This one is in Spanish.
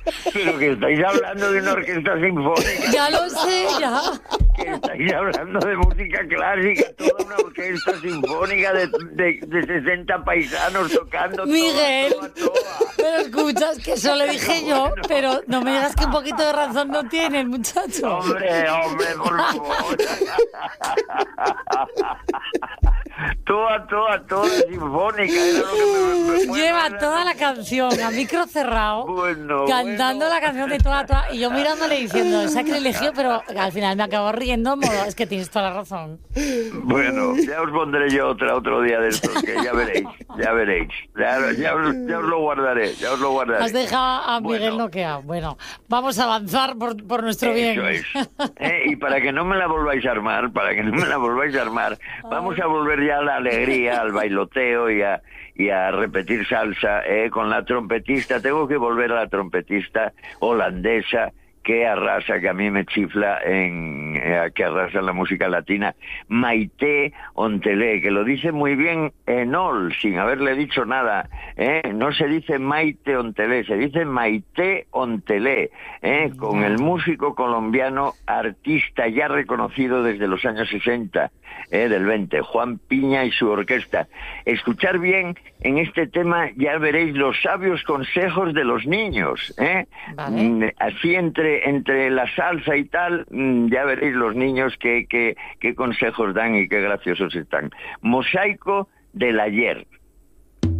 Pero que estáis hablando de una orquesta sinfónica. Ya lo sé, ya. Que estáis hablando de música clásica, toda una orquesta sinfónica de 60 paisanos tocando. Miguel, toa. pero escuchas que eso le dije yo, pero no me digas que un poquito de razón no tiene el muchacho. Hombre, por favor. Toda sinfónica. Era lo que Lleva toda la canción a micro cerrado, cantando la canción de toda. Y yo mirándole diciendo, es sacrilegio, pero al final me acabo riendo, modo, es que tienes toda la razón. Bueno, ya os pondré yo otro día de estos, que ya veréis. Ya os lo guardaré, Has dejado a Miguel noqueado. Bueno, vamos a avanzar por nuestro bien. Eso es. Y para que no me la volváis a armar, vamos a volver ya a la alegría, al bailoteo y a repetir salsa con la trompetista. Tengo que volver a la trompetista holandesa que arrasa, que a mí me chifla, que arrasa en la música latina, Maite Ontelé, que lo dice muy bien Enol, sin haberle dicho nada. No se dice Maite Ontelé, se dice Maite Ontelé, con el músico colombiano, artista ya reconocido desde los años 60 del 20, Juan Piña y su orquesta. Escuchar bien en este tema, ya veréis los sabios consejos de los niños, Vale. Así entre la salsa y tal, ya veréis los niños qué consejos dan y qué graciosos están. Mosaico del ayer.